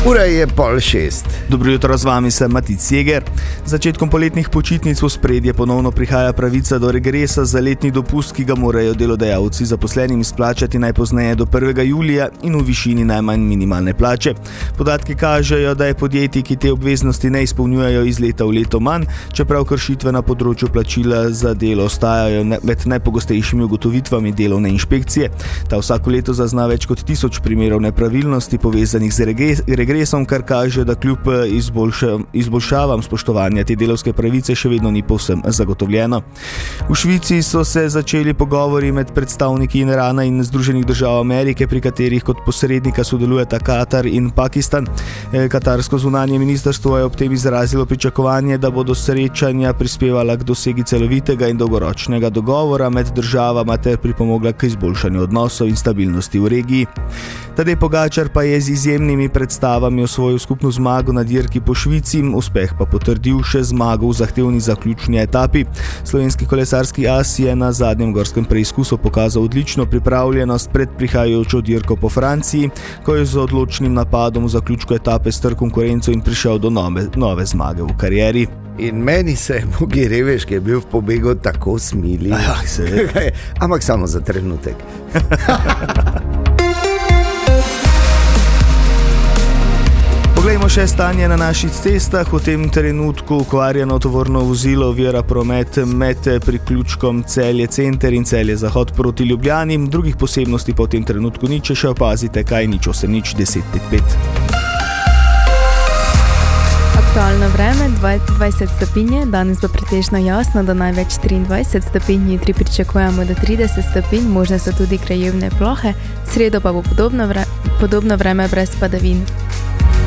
Ura je 5:30. Dobro jutro, z vami sem Matic Jeger. Začetkom poletnih počitnic v spredje ponovno prihaja pravica do regresa za letni dopust, ki ga morajo delodajalci zaposlenim izplačati najpozneje do 1. julija in v višini najmanj minimalne plače. Podatki kažejo, da je podjetij, ki te obveznosti ne izpolnjujejo, iz leta v leto manj, čeprav kršitve na področju plačila za delo ostajajo med najpogostejšimi ugotovitvami delovne inšpekcije. Ta vsako leto zazna več kot 1000 primerov nepravilnosti povezanih z regresom, kar kaže, da kljub izboljšavam spoštovanja te delavske pravice še vedno ni povsem zagotovljeno. V Švici so se začeli pogovori med predstavniki Irana in Združenih držav Amerike, pri katerih kot posrednika sodelujeta Katar in Pakistan. Katarsko zunanje ministrstvo je ob tem izrazilo pričakovanje, da bodo srečanja prispevala k dosegi celovitega in dolgoročnega dogovora med državama ter pripomogla k izboljšanju odnosov in stabilnosti v regiji. Tadej Pogačar pa je z izjemnimi predstavami osvojil skupno zmago na dirki po Švici, uspeh pa potrdil še zmago v zahtevni zaključni etapi. Slovenski kolesarski as je na zadnjem gorskem preizkusu pokazal odlično pripravljenost pred prihajajočo dirko po Franciji, ko je z odločnim napadom v zaključku etape strl konkurenco in prišel do nove zmage v karieri. In meni se Bogi Reveš, ki je bil v pobegu, tako smili. Ampak samo za trenutek. Poglejmo še stanje na naših cestah. V tem trenutku okvarjeno tovorno vozilo ovira promet med priključkom Celje Center in Celje Zahod proti Ljubljani. Drugih posebnosti pa v tem trenutku ni, če še opazite kaj, 080 10 5. Aktualno vreme 20 stopinje, danes bo pretežno jasno do največ 23 stopinj, jutri pričakujemo do 30 stopinj, možne so tudi krajevne plohe, v sredo pa bo podobno vreme brez padavin.